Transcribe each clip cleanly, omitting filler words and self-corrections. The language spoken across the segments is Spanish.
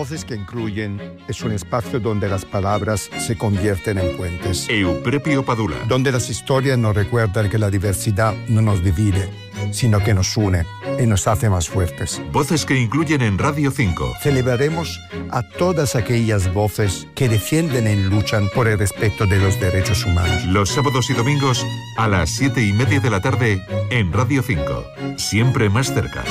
Voces que Incluyen es un espacio donde las palabras se convierten en puentes. Euprepio Padula. Donde las historias nos recuerdan que la diversidad no nos divide, sino que nos une y nos hace más fuertes. Voces que Incluyen en Radio 5. Celebraremos a todas aquellas voces que defienden y luchan por el respeto de los derechos humanos. Los sábados y domingos a las 7:30 de la tarde en Radio 5. Siempre más cerca.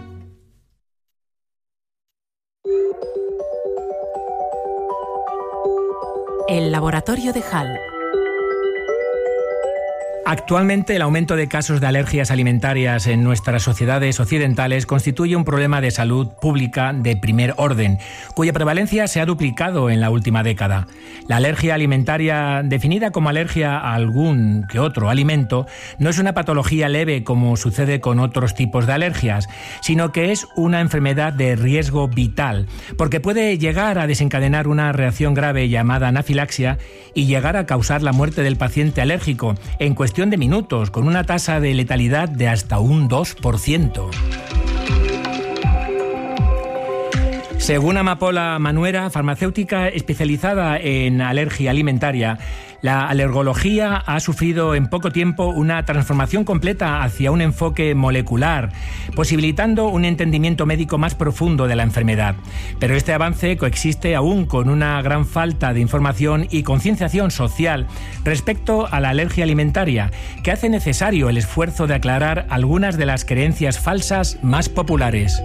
El laboratorio de Hall. Actualmente, el aumento de casos de alergias alimentarias en nuestras sociedades occidentales constituye un problema de salud pública de primer orden, cuya prevalencia se ha duplicado en la última década. La alergia alimentaria, definida como alergia a algún que otro alimento, no es una patología leve como sucede con otros tipos de alergias, sino que es una enfermedad de riesgo vital, porque puede llegar a desencadenar una reacción grave llamada anafilaxia y llegar a causar la muerte del paciente alérgico en cuestión de minutos, con una tasa de letalidad de hasta un 2%. Según Amapola Manuera, farmacéutica especializada en alergia alimentaria, la alergología ha sufrido en poco tiempo una transformación completa hacia un enfoque molecular, posibilitando un entendimiento médico más profundo de la enfermedad. Pero este avance coexiste aún con una gran falta de información y concienciación social respecto a la alergia alimentaria, que hace necesario el esfuerzo de aclarar algunas de las creencias falsas más populares.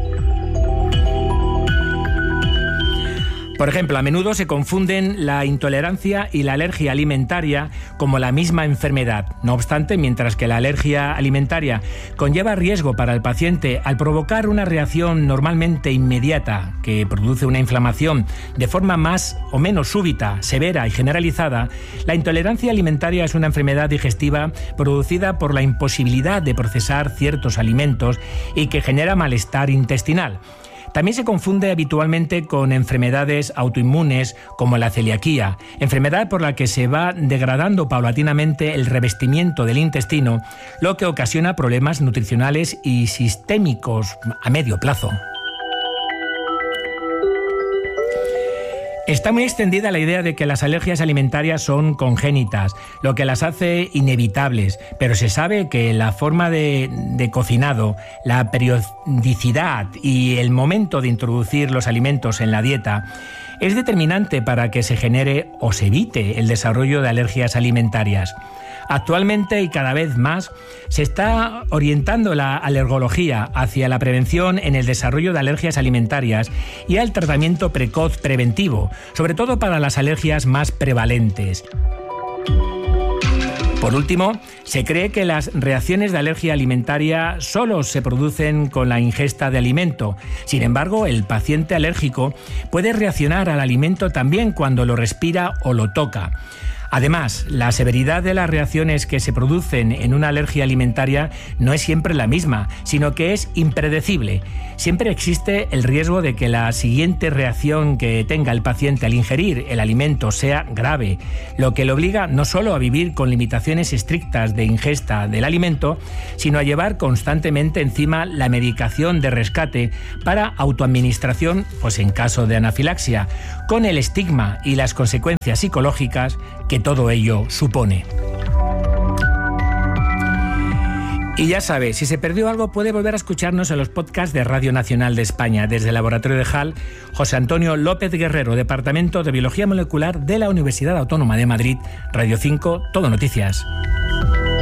Por ejemplo, a menudo se confunden la intolerancia y la alergia alimentaria como la misma enfermedad. No obstante, mientras que la alergia alimentaria conlleva riesgo para el paciente al provocar una reacción normalmente inmediata que produce una inflamación de forma más o menos súbita, severa y generalizada, la intolerancia alimentaria es una enfermedad digestiva producida por la imposibilidad de procesar ciertos alimentos y que genera malestar intestinal. También se confunde habitualmente con enfermedades autoinmunes como la celiaquía, enfermedad por la que se va degradando paulatinamente el revestimiento del intestino, lo que ocasiona problemas nutricionales y sistémicos a medio plazo. Está muy extendida la idea de que las alergias alimentarias son congénitas, lo que las hace inevitables, pero se sabe que la forma de cocinado, la periodicidad y el momento de introducir los alimentos en la dieta es determinante para que se genere o se evite el desarrollo de alergias alimentarias. Actualmente y cada vez más se está orientando la alergología hacia la prevención en el desarrollo de alergias alimentarias y al tratamiento precoz preventivo, sobre todo para las alergias más prevalentes. Por último, se cree que las reacciones de alergia alimentaria solo se producen con la ingesta de alimento. Sin embargo, el paciente alérgico puede reaccionar al alimento también cuando lo respira o lo toca. Además, la severidad de las reacciones que se producen en una alergia alimentaria no es siempre la misma, sino que es impredecible. Siempre existe el riesgo de que la siguiente reacción que tenga el paciente al ingerir el alimento sea grave, lo que le obliga no solo a vivir con limitaciones estrictas de ingesta del alimento, sino a llevar constantemente encima la medicación de rescate para autoadministración, pues en caso de anafilaxia, con el estigma y las consecuencias psicológicas que todo ello supone. Y ya sabe, si se perdió algo puede volver a escucharnos en los podcasts de Radio Nacional de España. Desde el Laboratorio de Hall, José Antonio López Guerrero, Departamento de Biología Molecular de la Universidad Autónoma de Madrid, Radio 5, Todo Noticias.